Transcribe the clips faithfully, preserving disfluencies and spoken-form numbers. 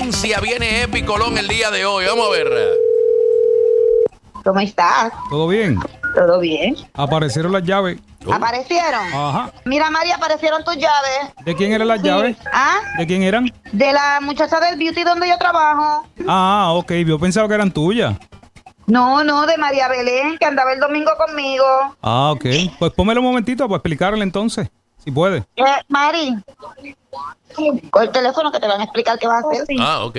provincia viene Epi Colón el día de hoy? Vamos a ver. ¿Cómo estás? ¿Todo bien? ¿Todo bien? Aparecieron las llaves. Oh. ¿Aparecieron? Ajá. Mira, María, aparecieron tus llaves. ¿De quién eran las Sí. llaves? ¿Ah? ¿De quién eran? De la muchacha del beauty donde yo trabajo. Ah, ok. Yo pensaba que eran tuyas. No, no, de María Belén, que andaba el domingo conmigo. Ah, ok. Pues pónmelo un momentito para explicarle entonces, si puede. Eh, Mari, con el teléfono que te van a explicar qué vas a hacer. Ah, ok.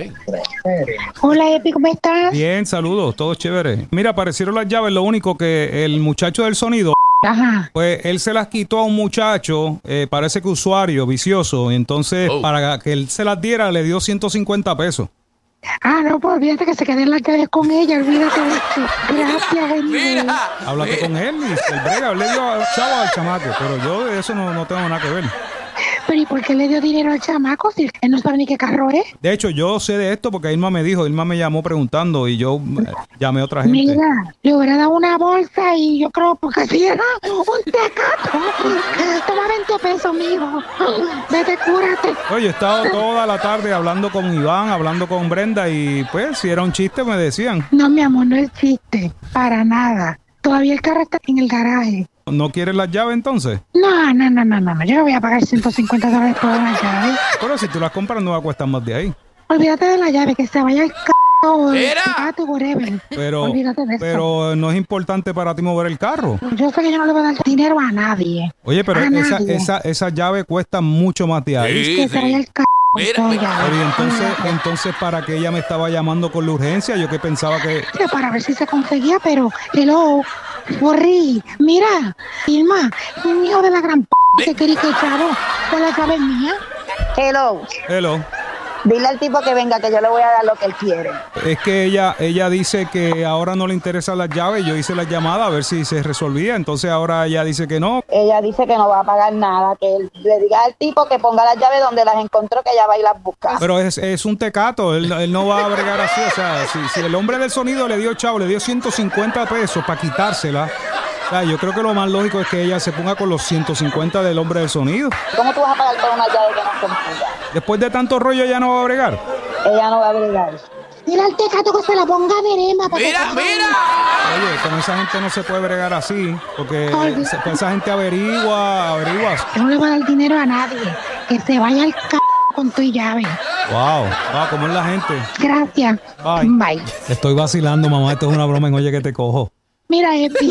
Hola, Epi, ¿cómo estás? Bien, saludos, todo chévere. Mira, aparecieron las llaves, lo único que el muchacho del sonido, Ajá. pues él se las quitó a un muchacho, eh, parece que usuario, vicioso, y entonces Oh. para que él se las diera le dio ciento cincuenta pesos. Ah, no, pues olvídate que se queden las llaves con ella, olvídate de esto. Gracias, Anyway. Mira. Háblate Mira. con él y el brega, le dio a- chavo al chamaco, pero yo de eso no, no tengo nada que ver. Pero ¿y por qué le dio dinero al chamaco si él no sabe ni qué carro es? De hecho, yo sé de esto porque Irma me dijo, Irma me llamó preguntando y yo eh, llamé a otra gente. Mira, le hubiera dado una bolsa y yo creo porque si era un tecato. Toma veinte pesos, mijo. Vete, cúrate. Oye, he estado toda la tarde hablando con Iván, hablando con Brenda y pues si era un chiste me decían. No, mi amor, no es chiste. Para nada. Todavía el carro está en el garaje. ¿No quieres las llaves entonces? No, no, no, no, no, no. Yo no voy a pagar ciento cincuenta dólares por una llave. Pero si tú las compras no va a costar más de ahí. Olvídate de la llave, que se vaya el c****** o el Mira. tecato, whatever. Pero, Olvídate de eso. pero no es importante para ti mover el carro. Yo sé que yo no le voy a dar dinero a nadie. Oye, pero A esa, nadie. esa, esa llave cuesta mucho más de ahí. Sí, Que se vaya el c****** con Mira, todo mira. llave. Pero y entonces, entonces, ¿para qué ella me estaba llamando con la urgencia? Yo que pensaba que... Que para ver si se conseguía, pero hello, Borri, mira, Irma, un hijo de la gran p que quería que chavo con la llave mía. Hello, Hello. dile al tipo que venga que yo le voy a dar lo que él quiere. Es que ella ella dice que ahora no le interesan las llaves. Yo hice la llamada a ver si se resolvía. Entonces ahora ella dice que no. Ella dice que no va a pagar nada, que él le diga al tipo que ponga las llaves donde las encontró, que ella va y las busca. Pero es, es un tecato. Él, él no va a bregar así. O sea, si, si el hombre del sonido le dio chavo, le dio ciento cincuenta pesos para quitársela. O sea, yo creo que lo más lógico es que ella se ponga con los ciento cincuenta del hombre del sonido. ¿Cómo tú vas a pagar por una llave que no son tuyas? Después de tanto rollo ella no va a bregar. Ella no va a bregar. Dile al tecato que se la ponga de erema. Mira, mira. Oye, con esa gente no se puede bregar así. Porque Ay. esa, esa gente averigua, averigua. Yo no le voy a dar dinero a nadie. Que se vaya al c**** con tu llave. Wow, wow, ¿cómo es la gente? Gracias. Bye. Bye. Estoy vacilando, mamá. Esto es una broma en Oye que te cojo. Mira, Epi.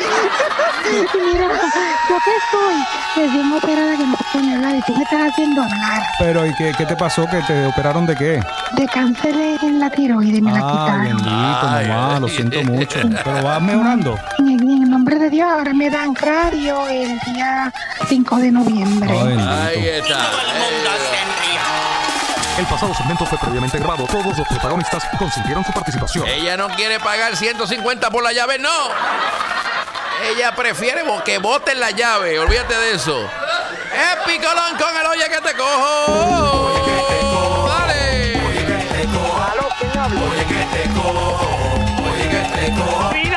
Mira, yo que soy recién operada que no se pone a hablar y tú me estás haciendo hablar. Pero, ¿y qué, qué te pasó? ¿Que te operaron de qué? De cáncer en la tiroides me la Ah, quitaron. bendito, Ay, mamá. Lo ay, siento ay, mucho. ay. Pero vas mejorando. En el, en el nombre de Dios, ahora me dan radio el día cinco de noviembre. Ay, Ahí bendito. está. El pasado segmento fue previamente grabado. Todos los protagonistas consintieron su participación. Ella no quiere pagar ciento cincuenta por la llave, no. Ella prefiere bo- que boten la llave, olvídate de eso. Epi Colón con el Oye que te cojo. Dale. ¿Aló? ¿Quién habla? Oye que te cojo. Oye que te cojo.